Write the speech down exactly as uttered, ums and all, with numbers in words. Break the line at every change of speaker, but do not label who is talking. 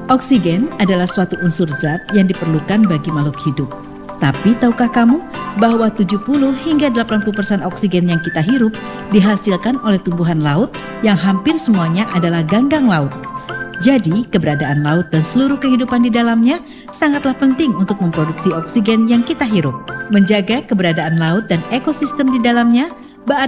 Oksigen adalah suatu unsur zat yang diperlukan bagi makhluk hidup. Tapi tahukah kamu bahwa tujuh puluh hingga delapan puluh persen oksigen yang kita hirup dihasilkan oleh tumbuhan laut yang hampir semuanya adalah ganggang laut. Jadi, keberadaan laut dan seluruh kehidupan di dalamnya sangatlah penting untuk memproduksi oksigen yang kita hirup. Menjaga keberadaan laut dan ekosistem di dalamnya